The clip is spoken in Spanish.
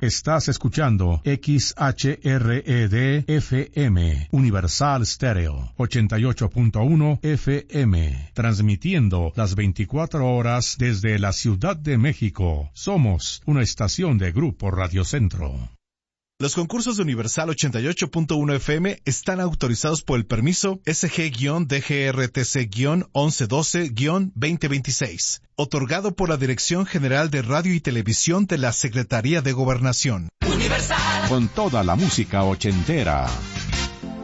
Estás escuchando XHRED-FM, Universal Stereo, 88.1 FM, transmitiendo las 24 horas desde la Ciudad de México. Somos una estación de Grupo Radio Centro. Los concursos de Universal 88.1 FM están autorizados por el permiso SG-DGRTC-1112-2026, otorgado por la Dirección General de Radio y Televisión de la Secretaría de Gobernación. Universal. Con toda la música ochentera.